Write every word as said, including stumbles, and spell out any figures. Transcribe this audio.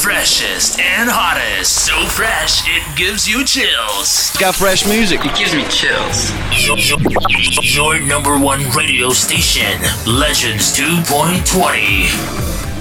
freshest and hottest. So fresh, it gives you chills. Got fresh music. It gives me chills. Your number one radio station, Legends two point twenty.